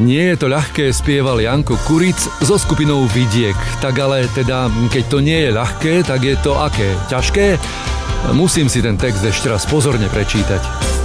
Nie je to ľahké, spieval Janko Kuric so skupinou Vidiek. Tak ale teda, keď to nie je ľahké, tak je to aké? Ťažké? Musím si ten text ešte raz pozorne prečítať.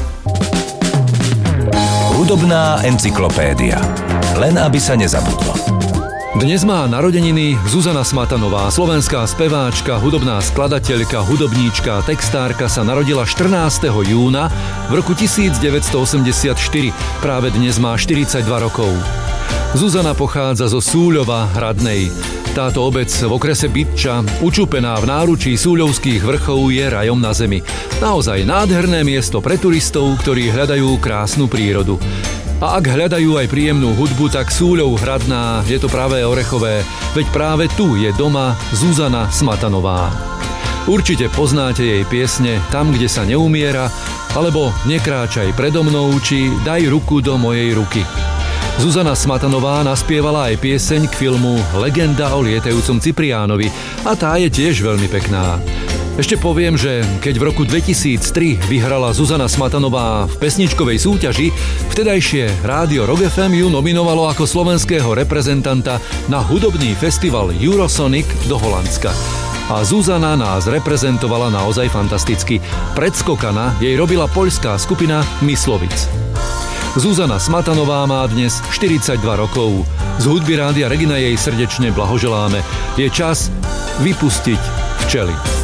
Hudobná encyklopédia. Len aby sa nezabudlo. Dnes má narodeniny Zuzana Smatanová, slovenská speváčka, hudobná skladateľka, hudobníčka, textárka sa narodila 14. júna v roku 1984. Práve dnes má 42 rokov. Zuzana pochádza zo Súľova Hradnej. Táto obec v okrese Bytča, učupená v náručí Súľovských vrchov, je rajom na zemi. Naozaj nádherné miesto pre turistov, ktorí hľadajú krásnu prírodu. A ak hľadajú aj príjemnú hudbu, tak Súľov Hradná je to práve orechové, veď práve tu je doma Zuzana Smatanová. Určite poznáte jej piesne Tam, kde sa neumiera, alebo Nekráčaj predo mnou, či Daj ruku do mojej ruky. Zuzana Smatanová naspievala aj pieseň k filmu Legenda o lietajúcom Cipriánovi a tá je tiež veľmi pekná. Ešte poviem, že keď v roku 2003 vyhrala Zuzana Smatanová v pesničkovej súťaži, vtedajšie rádio Rock FM ju nominovalo ako slovenského reprezentanta na hudobný festival Eurosonic do Holandska. A Zuzana nás reprezentovala naozaj fantasticky. Predskokana jej robila poľská skupina Myslovic. Zuzana Smatanová má dnes 42 rokov. Z hudby Rádia Regina jej srdečne blahoželáme. Je čas vypustiť včely.